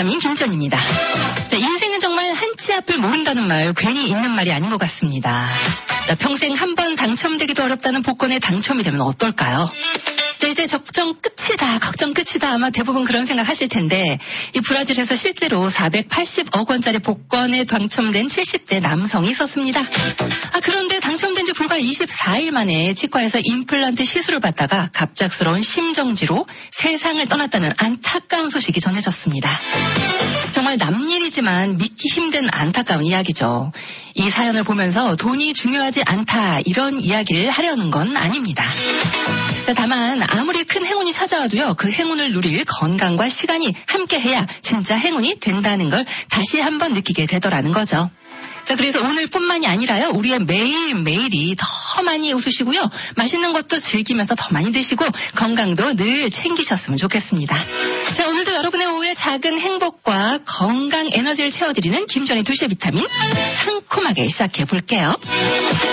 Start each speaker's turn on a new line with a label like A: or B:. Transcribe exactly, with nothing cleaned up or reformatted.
A: 비타민 김전입니다. 자, 인생은 정말 한 치 앞을 모른다는 말 괜히 있는 말이 아닌 것 같습니다. 자, 평생 한 번 당첨되기도 어렵다는 복권에 당첨이 되면 어떨까요? 자, 이제 적정 끝이다, 걱정 끝이다, 아마 대부분 그런 생각 하실 텐데, 이 브라질에서 실제로 사백팔십억 원짜리 복권에 당첨된 칠십 대 남성이 있었습니다. 아, 그런데 당첨된 지 불과 이십사 일 만에 치과에서 임플란트 시술을 받다가 갑작스러운 심정지로 세상을 떠났다는 안타까운 소식이 전해졌습니다. 정말 남일이지만 믿기 힘든 안타까운 이야기죠. 이 사연을 보면서 돈이 중요하지 않다, 이런 이야기를 하려는 건 아닙니다. 다만 아무리 큰 행운이 찾아와도요, 그 행운을 누릴 건강과 시간이 함께해야 진짜 행운이 된다는 걸 다시 한번 느끼게 되더라는 거죠. 자, 그래서 오늘뿐만이 아니라요, 우리의 매일매일이 더 많이 웃으시고요, 맛있는 것도 즐기면서 더 많이 드시고 건강도 늘 챙기셨으면 좋겠습니다. 자, 오늘도 여러분의 오후에 작은 행복과 건강 에너지를 채워드리는 김전의 두 시의 비타민 상콤하게 시작해 볼게요.